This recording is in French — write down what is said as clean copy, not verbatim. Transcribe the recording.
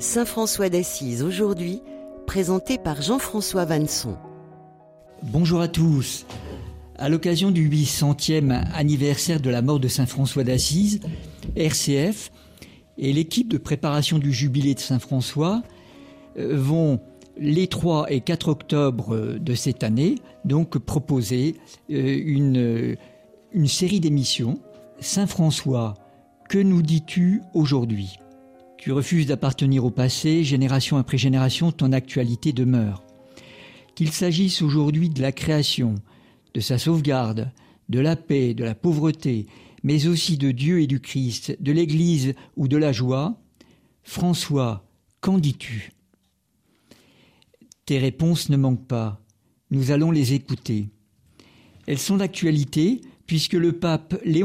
Saint François d'Assise aujourd'hui, présenté par Jean-François Vanson. Bonjour à tous. À l'occasion du 800e anniversaire de la mort de Saint François d'Assise, RCF et l'équipe de préparation du jubilé de Saint François vont les 3 et 4 octobre de cette année donc proposer une série d'émissions. Saint François, que nous dis-tu aujourd'hui ? Tu refuses d'appartenir au passé, génération après génération, ton actualité demeure. Qu'il s'agisse aujourd'hui de la création, de sa sauvegarde, de la paix, de la pauvreté, mais aussi de Dieu et du Christ, de l'Église ou de la joie, François, qu'en dis-tu ? Tes réponses ne manquent pas. Nous allons les écouter. Elles sont d'actualité puisque le pape Léon